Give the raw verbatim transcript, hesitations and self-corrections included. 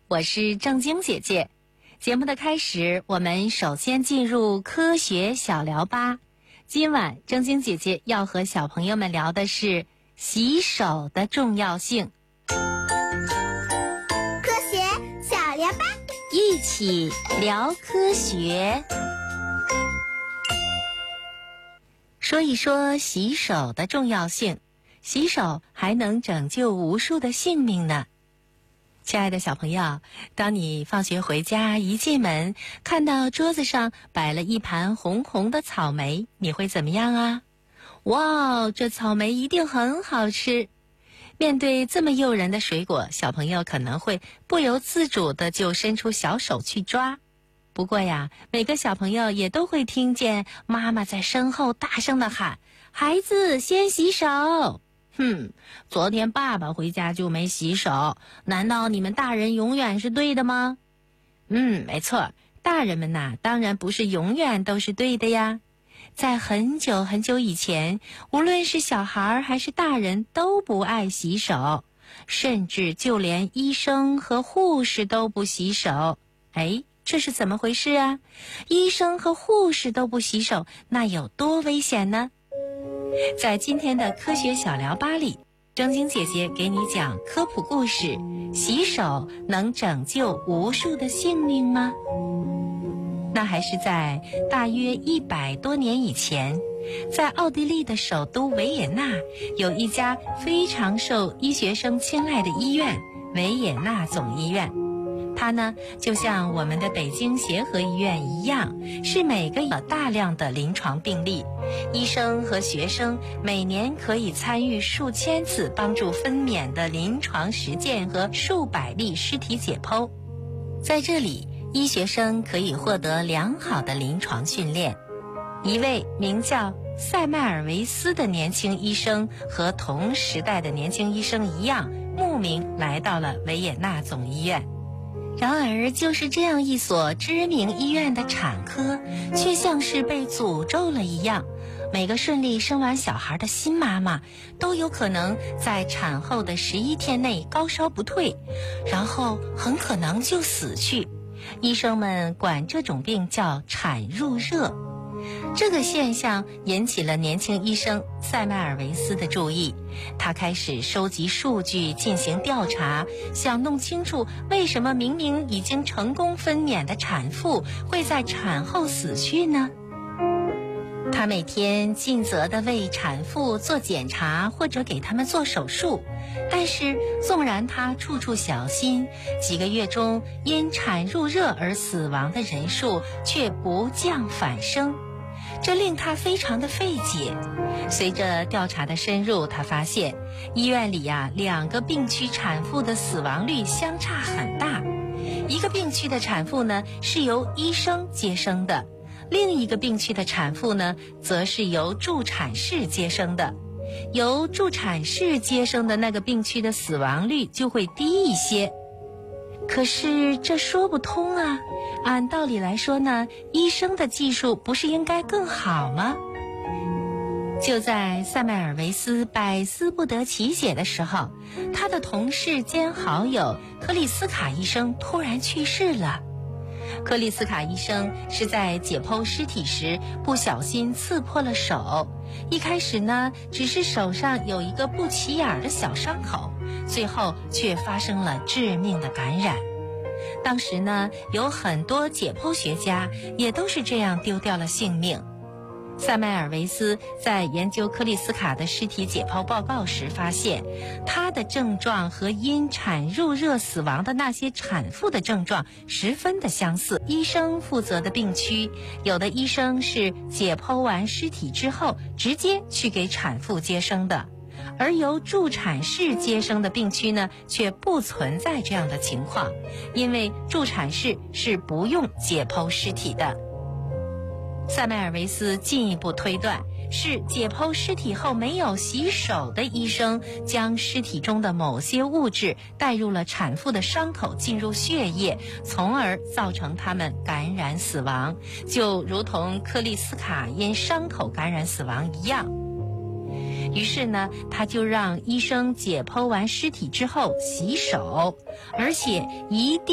我是正晶姐姐。节目的开始，我们首先进入科学小聊吧。今晚正晶姐姐要和小朋友们聊的是洗手的重要性。 科学小聊吧， 一起聊科学。说一说洗手的重要性，洗手还能拯救无数的性命呢。亲爱的小朋友，当你放学回家一进门，看到桌子上摆了一盘红红的草莓，你会怎么样啊？哇，这草莓一定很好吃。面对这么诱人的水果，小朋友可能会不由自主的就伸出小手去抓。不过呀，每个小朋友也都会听见妈妈在身后大声地喊：孩子，先洗手。哼，昨天爸爸回家就没洗手，难道你们大人永远是对的吗？嗯，没错，大人们呐，当然不是永远都是对的呀。在很久很久以前，无论是小孩还是大人都不爱洗手，甚至就连医生和护士都不洗手。哎，这是怎么回事啊？医生和护士都不洗手，那有多危险呢？在今天的科学小聊吧里，正晶姐姐给你讲科普故事：洗手能拯救无数的性命吗？那还是在大约一百多年以前，在奥地利的首都维也纳，有一家非常受医学生青睐的医院——维也纳总医院。它呢，就像我们的北京协和医院一样，是每个有大量的临床病例，医生和学生每年可以参与数千次帮助分娩的临床实践和数百例尸体解剖。在这里，医学生可以获得良好的临床训练。一位名叫塞麦尔维斯的年轻医生和同时代的年轻医生一样，慕名来到了维也纳总医院。然而，就是这样一所知名医院的产科，却像是被诅咒了一样。每个顺利生完小孩的新妈妈，都有可能在产后的十一天内高烧不退，然后很可能就死去。医生们管这种病叫产褥热。这个现象引起了年轻医生塞麦尔维斯的注意，他开始收集数据进行调查，想弄清楚为什么明明已经成功分娩的产妇会在产后死去呢？他每天尽责地为产妇做检查或者给他们做手术，但是纵然他处处小心，几个月中因产褥热而死亡的人数却不降反升。这令他非常的费解。随着调查的深入，他发现医院里呀、啊，两个病区产妇的死亡率相差很大。一个病区的产妇呢是由医生接生的，另一个病区的产妇呢则是由助产士接生的。由助产士接生的那个病区的死亡率就会低一些。可是这说不通啊！按道理来说呢，医生的技术不是应该更好吗？就在塞麦尔维斯百思不得其解的时候，他的同事兼好友克里斯卡医生突然去世了。克里斯卡医生是在解剖尸体时不小心刺破了手，一开始呢，只是手上有一个不起眼的小伤口，最后却发生了致命的感染。当时呢，有很多解剖学家也都是这样丢掉了性命。塞麦尔维斯在研究克里斯卡的尸体解剖报告时发现，他的症状和因产褥热死亡的那些产妇的症状十分的相似。医生负责的病区，有的医生是解剖完尸体之后直接去给产妇接生的，而由助产士接生的病区呢，却不存在这样的情况，因为助产士是不用解剖尸体的。塞麦尔维斯进一步推断，是解剖尸体后没有洗手的医生将尸体中的某些物质带入了产妇的伤口，进入血液，从而造成他们感染死亡，就如同克里斯卡因伤口感染死亡一样。于是呢，他就让医生解剖完尸体之后洗手，而且一定